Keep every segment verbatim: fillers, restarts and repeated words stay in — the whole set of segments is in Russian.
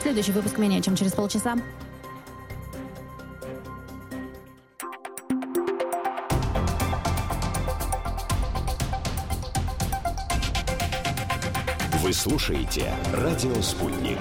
Следующий выпуск менее чем через полчаса. Вы слушаете «Радио Спутник».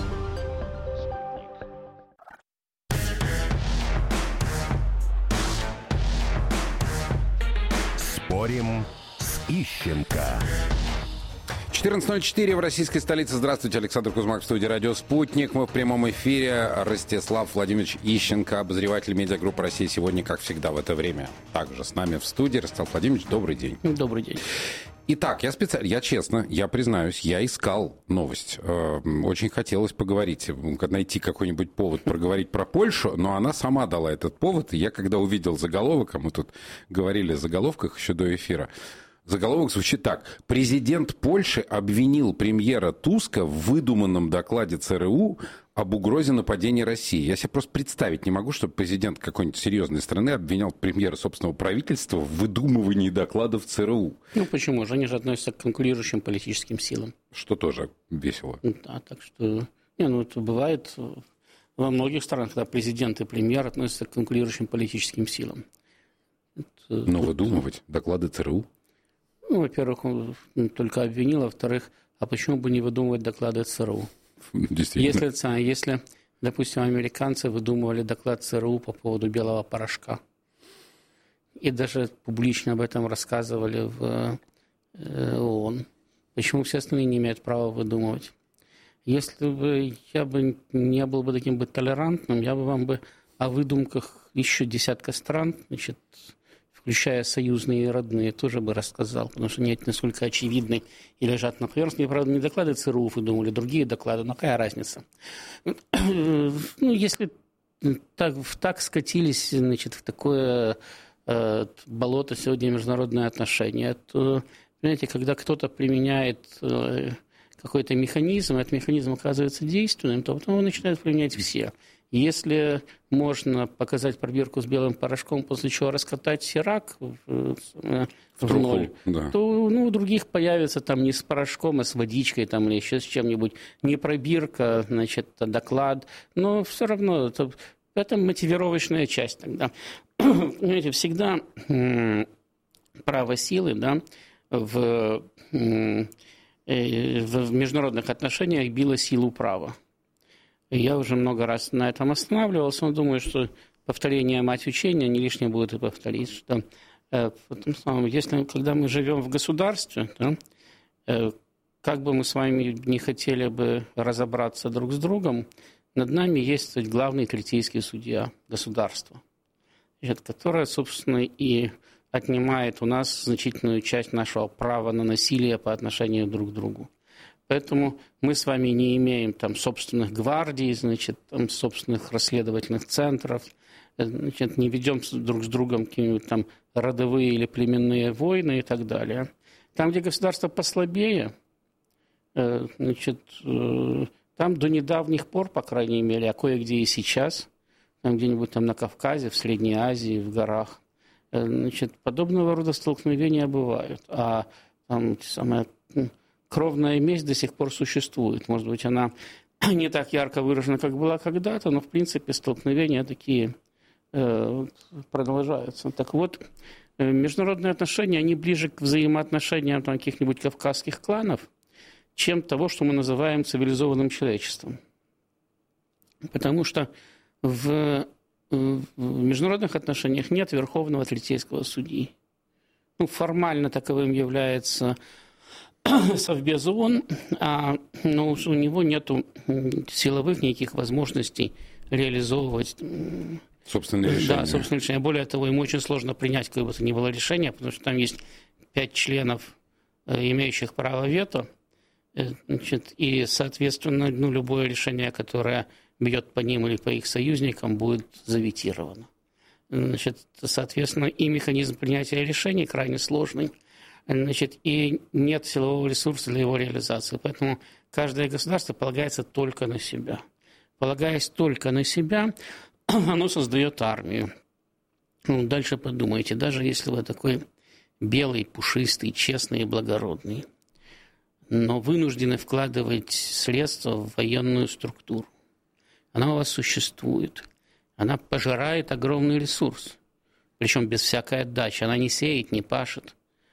Спорим с Ищенко. четырнадцать ноль четыре в российской столице. Здравствуйте, Александр Кузьмак в студии «Радио Спутник». Мы в прямом эфире. Ростислав Владимирович Ищенко, обозреватель медиагруппы «Россия сегодня», как всегда, в это время. Также с нами в студии. Ростислав Владимирович, добрый день. Добрый день. Итак, я специально, я честно, я признаюсь, я искал новость. Очень хотелось поговорить, найти какой-нибудь повод проговорить про Польшу, но она сама дала этот повод. И я, когда увидел заголовок, а мы тут говорили о заголовках еще до эфира, заголовок звучит так. Президент Польши обвинил премьера Туска в выдуманном докладе ЦРУ об угрозе нападения России. Я себе просто представить не могу, чтобы президент какой-нибудь серьезной страны обвинял премьера собственного правительства в выдумывании докладов ЦРУ. Ну почему же? Они же относятся к конкурирующим политическим силам. Что тоже весело. Да, так что... Не, ну это бывает во многих странах, когда президент и премьер относятся к конкурирующим политическим силам. Это, Но тут... выдумывать доклады ЦРУ? Ну, во-первых, он только обвинил, а во-вторых, а почему бы не выдумывать доклады ЦРУ? Действительно. Если, если, допустим, американцы выдумывали доклад ЦРУ по поводу белого порошка, и даже публично об этом рассказывали в ООН, почему все остальные не имеют права выдумывать? Если бы я бы не был бы таким бы толерантным, я бы вам бы о выдумках еще десятка стран, значит, включая союзные и родные, тоже бы рассказал, потому что они насколько очевидны и лежат на поверхности. Правда, не доклады ЦРУ выдумали, другие доклады, но какая разница? Ну, если так, так скатились, значит, в такое э, болото сегодня международные отношения, то, понимаете, когда кто-то применяет э, какой-то механизм, этот механизм оказывается действенным, то потом его начинают применять все. Если можно показать пробирку с белым порошком, после чего раскатать Ирак в, в, в ноль, да, то ну, у других появится там не с порошком, а с водичкой там, или еще с чем-нибудь. Не пробирка, значит, а доклад. Но все равно это, это мотивировочная часть тогда. Понимаете, всегда м, право силы, да, в, м, э, в международных отношениях било силу права. Я уже много раз на этом останавливался, но думаю, что повторение – мать учения, не лишнее будет и повторить, что э, самом, если, когда мы живем в государстве, да, э, как бы мы с вами не хотели бы разобраться друг с другом, над нами есть главный третейский судья государства, которое, собственно, и отнимает у нас значительную часть нашего права на насилие по отношению друг к другу. Поэтому мы с вами не имеем там собственных гвардий, значит, там собственных расследовательных центров, значит, не ведем друг с другом какие-нибудь там родовые или племенные войны и так далее. Там, где государство послабее, значит, там до недавних пор, по крайней мере, а кое-где и сейчас, там где-нибудь там на Кавказе, в Средней Азии, в горах, значит, подобного рода столкновения бывают. А там самое... Кровная месть до сих пор существует. Может быть, она не так ярко выражена, как была когда-то, но, в принципе, столкновения такие э, продолжаются. Так вот, э, международные отношения, они ближе к взаимоотношениям там, каких-нибудь кавказских кланов, чем того, что мы называем цивилизованным человечеством. Потому что в, в международных отношениях нет верховного третейского судьи. Ну, формально таковым является... Совбез ООН, а, но у него нет силовых никаких возможностей реализовывать собственные решения. Да, собственные решения. Более того, ему очень сложно принять какое бы то ни было решение, потому что там есть пять членов, имеющих право вето, значит, и, соответственно, ну, любое решение, которое бьет по ним или по их союзникам, будет заветировано. Значит, соответственно, и механизм принятия решений крайне сложный. Значит, и нет силового ресурса для его реализации. Поэтому каждое государство полагается только на себя. Полагаясь только на себя, оно создает армию. Ну, дальше подумайте, даже если вы такой белый, пушистый, честный и благородный, но вынуждены вкладывать средства в военную структуру. Она у вас существует. Она пожирает огромный ресурс. Причем без всякой отдачи. Она не сеет, не пашет.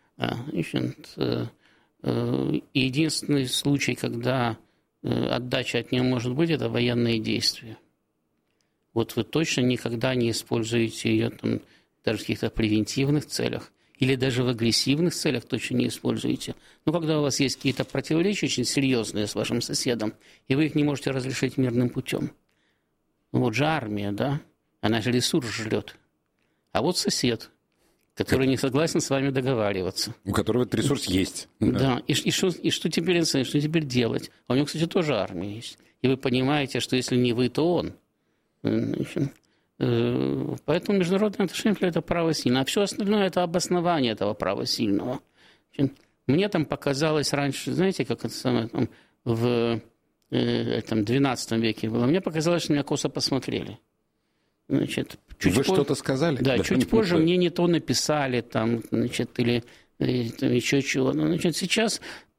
Единственный случай, когда отдача от нее может быть, это военные действия. Вот вы точно никогда не используете ее там, даже в каких-то превентивных целях или даже в агрессивных целях точно не используете. Но когда у вас есть какие-то противоречия очень серьезные с вашим соседом, и вы их не можете разрешить мирным путем. Вот же армия, да? Она же ресурс жрет. А вот сосед, который не согласен с вами договариваться. У которого этот ресурс есть. Да, да. И, и, что, и что теперь, что теперь делать? А у него, кстати, тоже армия есть. И вы понимаете, что если не вы, то он. Значит, э, поэтому международные отношения – это право сильного. А все остальное – это обоснование этого права сильного. Значит, мне там показалось раньше, знаете, как это самое, там, в э, там, двенадцатом веке было, мне показалось, что меня косо посмотрели. Значит, чуть Вы по... что-то сказали? Да, да чуть позже мне не то написали, там, значит, или, или там, еще чего. Значит, сейчас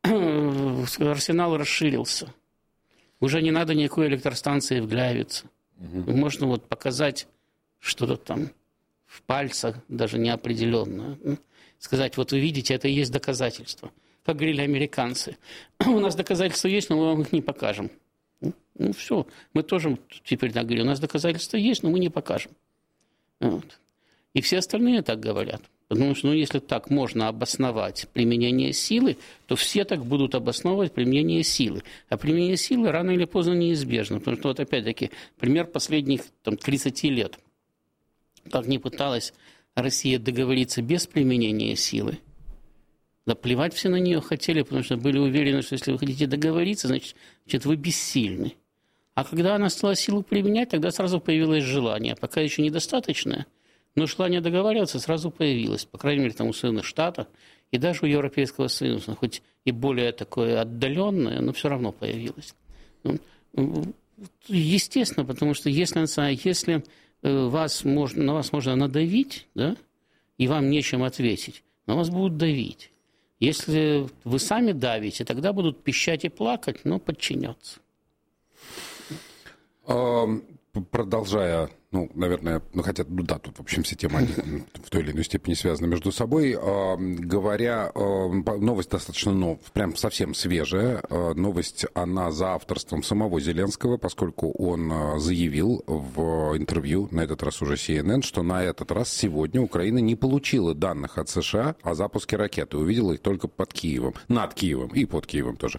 арсенал расширился. Уже не надо никакой электростанции в Гляйвице. Угу. Можно вот показать что-то там в пальцах, даже неопределенное. Сказать, вот вы видите, это и есть доказательство. Как говорили американцы. У нас доказательства есть, но мы вам их не покажем. Ну, все. Мы тоже теперь так говорим. У нас доказательства есть, но мы не покажем. Вот. И все остальные так говорят. Потому что, ну, если так можно обосновать применение силы, то все так будут обосновывать применение силы. А применение силы рано или поздно неизбежно. Потому что, вот опять-таки, пример последних там, тридцати лет. Как ни пыталась Россия договориться без применения силы, да плевать все на нее хотели, потому что были уверены, что если вы хотите договориться, значит, значит вы бессильны. А когда она стала силу применять, тогда сразу появилось желание. Пока еще недостаточное, но желание договариваться сразу появилось. По крайней мере, там у Соединенных Штатов и даже у Европейского Союза. Хоть и более такое отдаленное, но все равно появилось. Естественно, потому что если, если вас можно, на вас можно надавить, да, и вам нечем ответить, на вас будут давить. Если вы сами давите, тогда будут пищать и плакать, но подчиняться. Продолжая, ну, наверное, ну, хотя, ну, да, тут, в общем, все темы они в той или иной степени связаны между собой. Говоря, новость достаточно новая, прям совсем свежая. Новость, она за авторством самого Зеленского, поскольку он заявил в интервью, на этот раз уже си эн эн, что на этот раз сегодня Украина не получила данных от США о запуске ракеты. Увидела их только под Киевом, над Киевом и под Киевом тоже.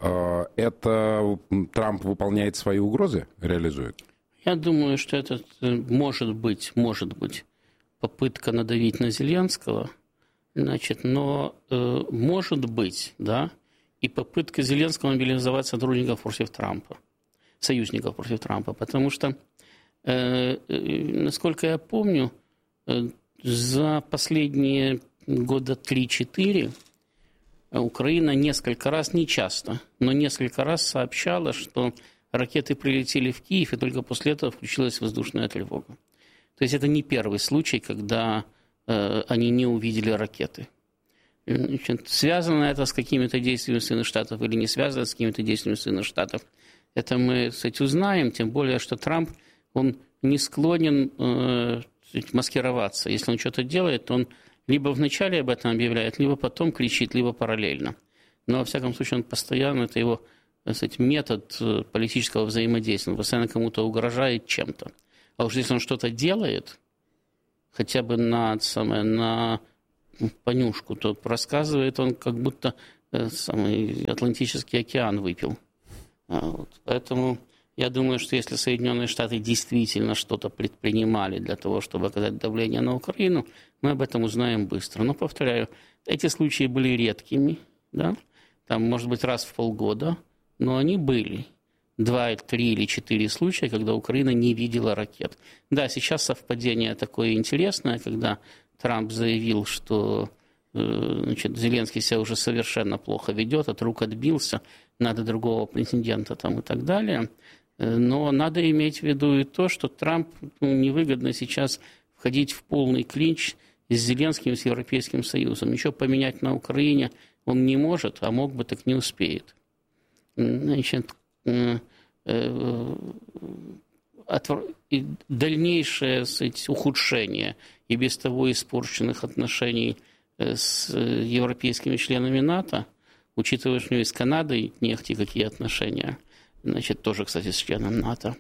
Это Трамп выполняет свои угрозы, реализует? Я думаю, что это может быть, может быть попытка надавить на Зеленского, значит, но э, может быть, да, и попытка Зеленского мобилизовать сотрудников против Трампа, союзников против Трампа, потому что, э, э, насколько я помню, э, за последние года три-четыре Украина несколько раз, не часто, но несколько раз сообщала, что ракеты прилетели в Киев, и только после этого включилась воздушная тревога. То есть это не первый случай, когда э, они не увидели ракеты. Значит, связано это с какими-то действиями Соединенных Штатов или не связано с какими-то действиями Соединенных Штатов, это мы, кстати, узнаем, тем более, что Трамп, он не склонен э, маскироваться. Если он что-то делает, то он либо вначале об этом объявляет, либо потом кричит, либо параллельно. Но, во всяком случае, он постоянно, это его, так сказать, метод политического взаимодействия. Он постоянно кому-то угрожает чем-то. А уж если он что-то делает, хотя бы на, самое, на понюшку, то рассказывает он, как будто самый Атлантический океан выпил. Вот. Поэтому я думаю, что если Соединенные Штаты действительно что-то предпринимали для того, чтобы оказать давление на Украину, мы об этом узнаем быстро. Но, повторяю, эти случаи были редкими, да? Там, может быть, раз в полгода, но они были. Два, три или четыре случая, когда Украина не видела ракет. Да, сейчас совпадение такое интересное, когда Трамп заявил, что значит, Зеленский себя уже совершенно плохо ведет, от рук отбился, надо другого претендента там и так далее. Но надо иметь в виду и то, что Трамп, ну, невыгодно сейчас входить в полный клинч с Зеленским, с Европейским Союзом. Еще поменять на Украине Он не может, а мог бы, так не успеет. Значит, дальнейшее, сказать, ухудшение и без того испорченных отношений с европейскими членами НАТО, учитывая, что у него и с Канадой нефти какие отношения, значит, тоже, кстати, с членом НАТО,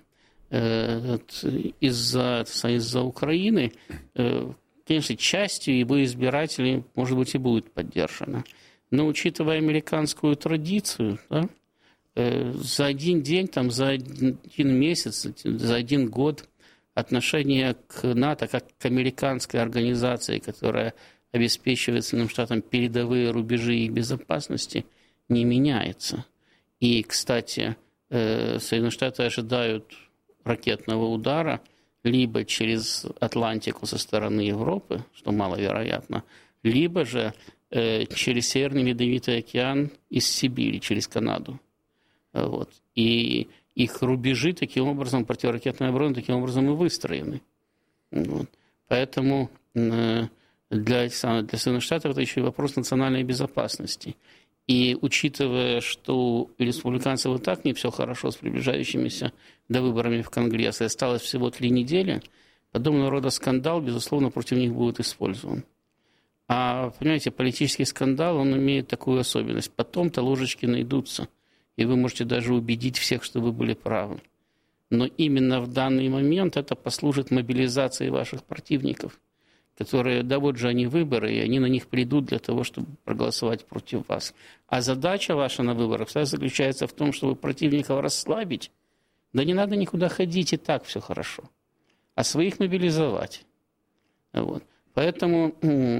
из-за, из-за Украины, конечно, частью его избирателей, может быть, и будет поддержана. Но, учитывая американскую традицию, да, за один день, там, за один месяц, за один год отношение к НАТО как к американской организации, которая обеспечивает Соединенным Штатам передовые рубежи их безопасности, не меняется. И, кстати, Соединенные Штаты ожидают ракетного удара либо через Атлантику со стороны Европы, что маловероятно, либо же через Северный Ледовитый океан из Сибири, через Канаду. Вот. И их рубежи таким образом, противоракетной обороны таким образом и выстроены. Вот. Поэтому для, для Соединенных Штатов это еще и вопрос национальной безопасности. И учитывая, что у республиканцев и так не все хорошо с приближающимися до выборами в Конгресс, и осталось всего три недели, подобного рода скандал, безусловно, против них будет использован. А, понимаете, политический скандал, он имеет такую особенность. Потом-то ложечки найдутся, и вы можете даже убедить всех, что вы были правы. Но именно в данный момент это послужит мобилизацией ваших противников, которые, да вот же они выборы, и они на них придут для того, чтобы проголосовать против вас. А задача ваша на выборах заключается в том, чтобы противников расслабить. Да не надо никуда ходить, и так все хорошо. А своих мобилизовать. Вот. Поэтому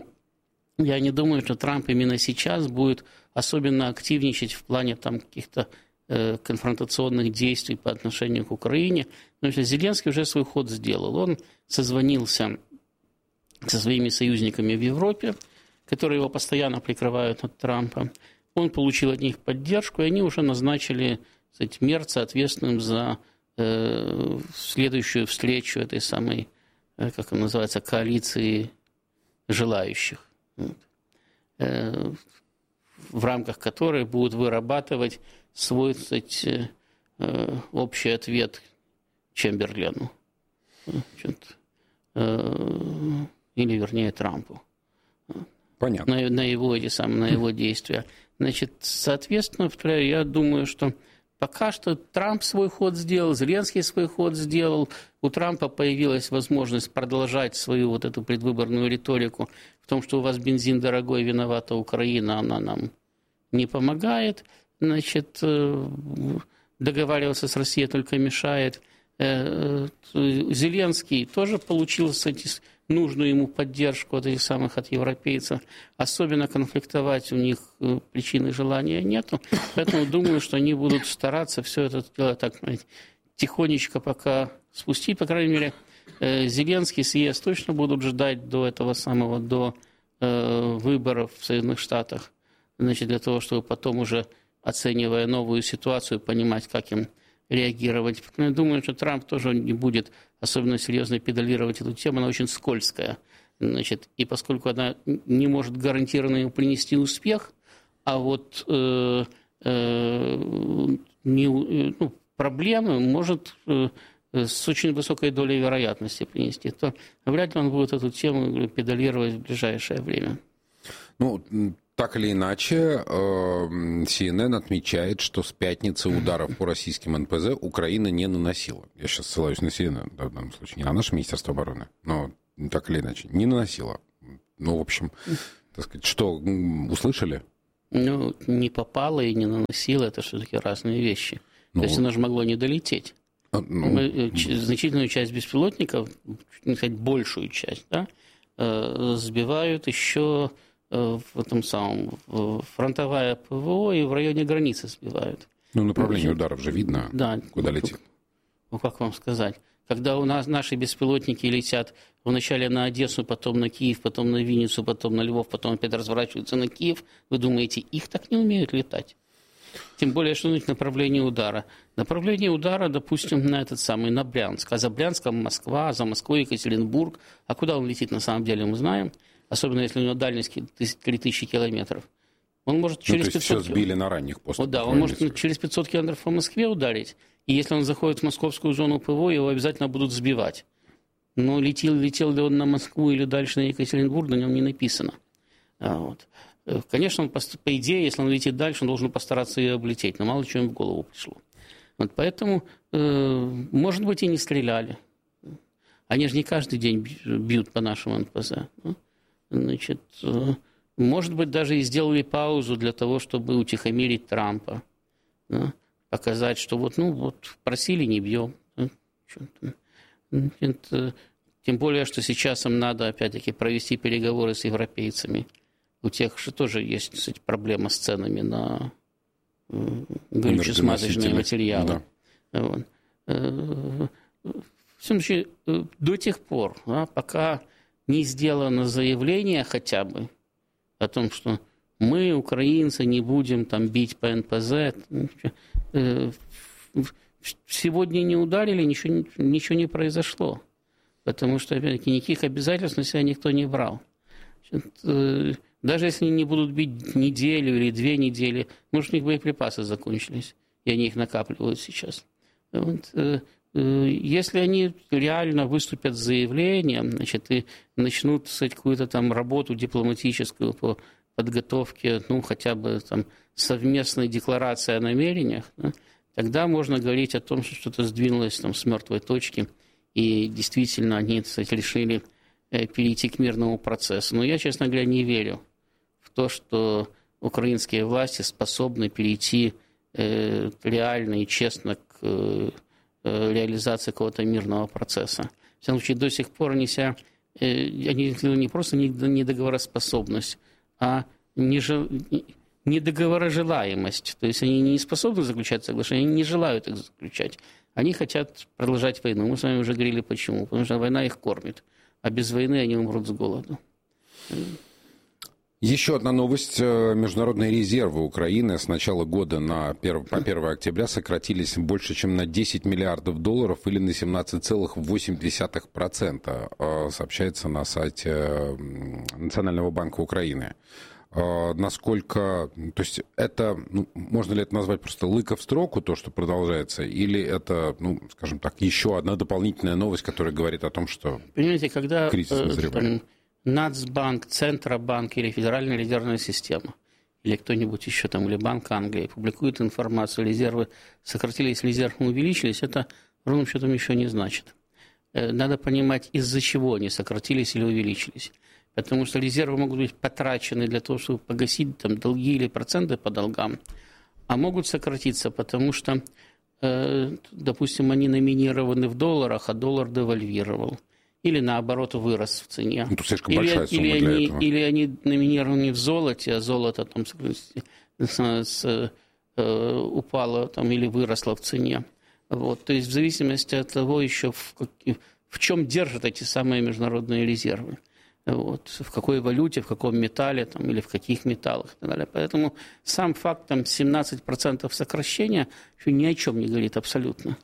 я не думаю, что Трамп именно сейчас будет особенно активничать в плане там, каких-то э, конфронтационных действий по отношению к Украине. Потому что Зеленский уже свой ход сделал. Он созвонился со своими союзниками в Европе, которые его постоянно прикрывают от Трампа. Он получил от них поддержку, и они уже назначили, кстати, Мерца ответственным за э, следующую встречу этой самой, э, как она называется, коалиции желающих. Вот. Э, в рамках которой будут вырабатывать свой, кстати, э, общий ответ Чемберлену. Значит, э, или, вернее, Трампу. Понятно. На, на, его, эти самые, на его действия. Значит, соответственно, я думаю, что пока что Трамп свой ход сделал, Зеленский свой ход сделал. У Трампа появилась возможность продолжать свою вот эту предвыборную риторику в том, что у вас бензин дорогой, виновата Украина, она нам не помогает. Значит, договариваться с Россией только мешает. Зеленский тоже получил, кстати, нужную ему поддержку от этих самых от европейцев. Особенно конфликтовать у них причины желания нету. Поэтому думаю, что они будут стараться все это делать так, знаете, тихонечко пока спустить. По крайней мере, Зеленский с ЕС точно будут ждать до этого самого, до выборов в Соединенных Штатах. Значит, для того, чтобы потом уже, оценивая новую ситуацию, понимать, как им реагировать. Я думаю, что Трамп тоже не будет особенно серьезно педалировать эту тему, она очень скользкая. Значит, и поскольку она не может гарантированно ему принести успех, а вот э, э, не, ну, проблемы может э, с очень высокой долей вероятности принести, то вряд ли он будет эту тему педалировать в ближайшее время. Ну, так или иначе, си эн эн отмечает, что с пятницы ударов по российским эн пэ зэ Украина не наносила. Я сейчас ссылаюсь на си эн эн, в данном случае, не на наше Министерство обороны, но так или иначе, не наносила. Ну, в общем, так сказать, что, услышали? Ну, не попало и не наносило, это все-таки разные вещи. Ну, то есть оно же могло не долететь. Ну, Мы, значительную часть беспилотников, не сказать, большую часть, да, сбивают еще в этом самом фронтовая ПВО и в районе границы сбивают. Ну, направление ударов же видно, да, куда летит. Ну, как вам сказать? Когда у нас наши беспилотники летят вначале на Одессу, потом на Киев, потом на Винницу, потом на Львов, потом опять разворачиваются на Киев, вы думаете, их так не умеют летать? Тем более, что у них направление удара. Направление удара, допустим, на этот самый, на Брянск. А за Брянском Москва, за Москвой Екатеринбург. А куда он летит на самом деле, мы знаем. Особенно, если у него дальность три тысячи километров. Он может через ну, то есть пятьсот... все сбили на ранних постах. Вот, да, он может через пятьсот километров по Москве ударить, и если он заходит в московскую зону ПВО, его обязательно будут сбивать. Но летел, летел ли он на Москву или дальше на Екатеринбург, на нем не написано. А, вот. Конечно, он, по идее, если он летит дальше, он должен постараться ее облететь, но мало чего им в голову пришло. Вот поэтому, э, может быть, и не стреляли. Они же не каждый день бьют по нашему эн пэ зэ. Значит, э, может быть, даже и сделали паузу для того, чтобы утихомирить Трампа. Да? Показать, что вот, ну, вот просили, не бьем. Это, тем более, что сейчас им надо, опять-таки, провести переговоры с европейцами. У тех же тоже есть, кстати, проблема с ценами на горюче-смазочные материалы. Да. Вот. В всяком случае, до тех пор, да, пока не сделано заявление хотя бы о том, что мы, украинцы, не будем там бить по эн пэ зэ, сегодня не ударили, ничего, ничего не произошло. Потому что, опять-таки, никаких обязательств на себя никто не брал. Даже если они не будут бить неделю или две недели, может, у них боеприпасы закончились, и они их накапливают сейчас. Вот. Если они реально выступят с заявлением, значит, и начнут, сказать, какую-то там работу дипломатическую по подготовке, ну, хотя бы там совместной декларации о намерениях, да, тогда можно говорить о том, что что-то сдвинулось там с мертвой точки, и действительно они, кстати, решили перейти к мирному процессу. Но я, честно говоря, не верю в то, что украинские власти способны перейти э, реально и честно к э, реализации какого-то мирного процесса. В всяком случае, до сих пор они себя, э, они не просто недоговороспособность, а недоговорожелаемость. То есть они не способны заключать соглашения, они не желают их заключать. Они хотят продолжать войну. Мы с вами уже говорили, почему. Потому что война их кормит. А без войны они умрут с голоду. Еще одна новость. Международные резервы Украины с начала года на первое, по первое октября сократились больше, чем на десять миллиардов долларов или на семнадцать целых восемь десятых процента, сообщается на сайте Национального банка Украины. Насколько, то есть это, ну, можно ли это назвать просто лыка в строку, то, что продолжается, или это, ну, скажем так, еще одна дополнительная новость, которая говорит о том, что понимаете, когда кризис назревает? Нацбанк, Центробанк или Федеральная резервная система, или кто-нибудь еще там, или Банк Англии публикует информацию, резервы сократились, резервы увеличились, это ровным счетом еще не значит. Надо понимать, из-за чего они сократились или увеличились. Потому что резервы могут быть потрачены для того, чтобы погасить там, долги или проценты по долгам, а могут сократиться, потому что, э, допустим, они номинированы в долларах, а доллар девальвировал. Или, наоборот, вырос в цене. Ну, слишком или, большая сумма или, для они, этого. или они номинированы в золоте, а золото там, с, с, э, упало там, или выросло в цене. Вот. То есть в зависимости от того, еще в, в чем держат эти самые международные резервы. Вот, в какой валюте, в каком металле там, или в каких металлах и так далее. Поэтому сам факт там, семнадцать процентов сокращения еще ни о чем не говорит абсолютно.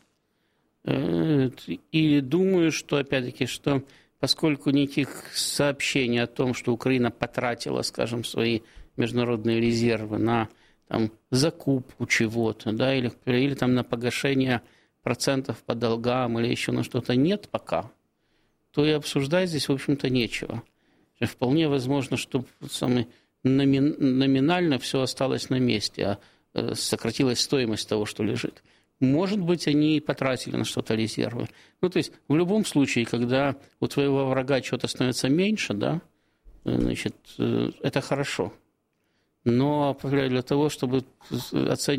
И думаю, что, опять-таки, что поскольку никаких сообщений о том, что Украина потратила, скажем, свои международные резервы на там, закупку чего-то, да, или, или там, на погашение процентов по долгам, или еще на что-то нет пока, то и обсуждать здесь, в общем-то, нечего. Вполне возможно, что самый номинально все осталось на месте, а сократилась стоимость того, что лежит. Может быть, они потратили на что-то резервы. Ну, то есть, в любом случае, когда у твоего врага что-то становится меньше, да, значит, это хорошо. Но для того, чтобы оценить